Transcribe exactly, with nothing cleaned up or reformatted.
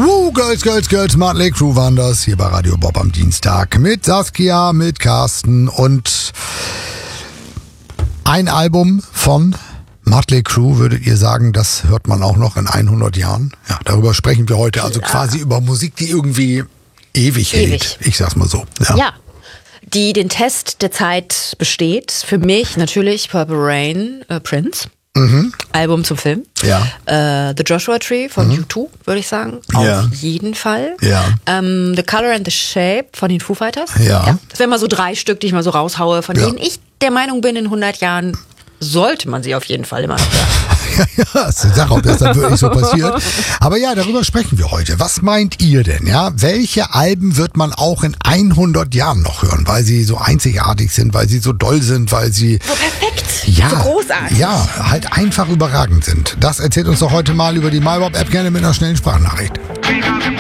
Woo, Girls, Girls, Girls, Motley Crue waren das hier bei Radio Bob am Dienstag mit Saskia, mit Carsten und ein Album von Motley Crue, würdet ihr sagen, das hört man auch noch in hundert Jahren? Ja, darüber sprechen wir heute, also quasi über Musik, die irgendwie ewig, ewig. hält. Ich sag's mal so. Ja. ja. Die den Test der Zeit besteht. Für mich natürlich Purple Rain, äh, Prince. Mhm. Album zum Film. Ja. Äh, The Joshua Tree von mhm. U zwei, würde ich sagen. Auf ja. jeden Fall. Ja. Ähm, The Color and the Shape von den Foo Fighters. Ja. ja. Das wären mal so drei Stück, die ich mal so raushaue, von ja. denen ich der Meinung bin, in hundert Jahren sollte man sie auf jeden Fall immer noch hören. Ja, ja, das ist eine Sache, ob das dann wirklich so passiert. Aber ja, darüber sprechen wir heute. Was meint ihr denn? Ja, welche Alben wird man auch in hundert Jahren noch hören, weil sie so einzigartig sind, weil sie so doll sind, weil sie so perfekt, ja, so großartig. Ja, halt einfach überragend sind. Das erzählt uns doch heute mal über die MyBob-App gerne mit einer schnellen Sprachnachricht.